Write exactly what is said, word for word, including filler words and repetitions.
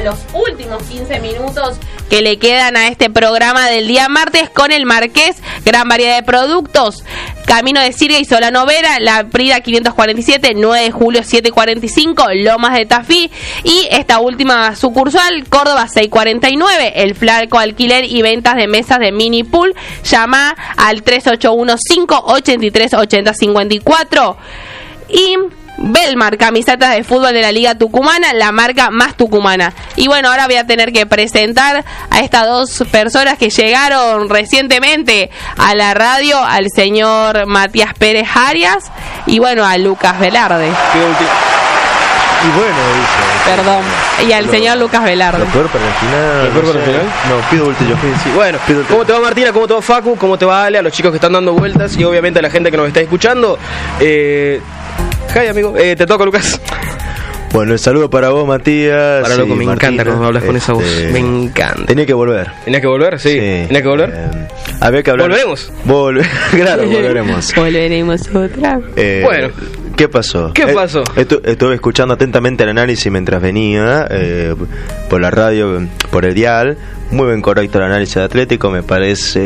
los últimos quince minutos que le quedan a este programa del día martes con el Marqués, gran variedad de productos. Camino de Sirga y Solano Vera, La Prida quinientos cuarenta y siete, nueve de julio setecientos cuarenta y cinco, Lomas de Tafí y esta última sucursal, Córdoba seiscientos cuarenta y nueve, El Flaco Alquiler y Ventas de Mesas de Mini Pool. Llama al tres ocho uno cinco, ocho tres ocho cero cinco cuatro. Y Belmar, camisetas de fútbol de la Liga Tucumana, la marca más tucumana. Y bueno, ahora voy a tener que presentar a estas dos personas que llegaron recientemente a la radio, al señor Matías Pérez Arias y bueno, a Lucas Velarde. Y bueno, dice. Perdón. Y al lo, señor Lucas Velarde. Lo peor para el final. ¿Lo peor para el final? No, pido vuelta yo. Sí, bueno, ¿cómo te va Martina? ¿Cómo te va Facu? ¿Cómo te va Ale? A los chicos que están dando vueltas y obviamente a la gente que nos está escuchando. Eh... Hi, amigo. Eh, te toca, Lucas. Bueno, el saludo para vos, Matías. Para loco, me Martina, encanta cuando hablas con esa voz. este, Me encanta. Tenía que volver. ¿Tenías que volver? Sí. Sí. ¿Tenías que volver? Eh, había que hablar. ¿Volveremos? Volve... claro, volveremos. Volveremos otra. Eh, bueno. ¿Qué pasó? ¿Qué eh, pasó? Estu- estuve escuchando atentamente el análisis mientras venía eh, por la radio, por el dial. Muy bien correcto el análisis de Atlético, me parece.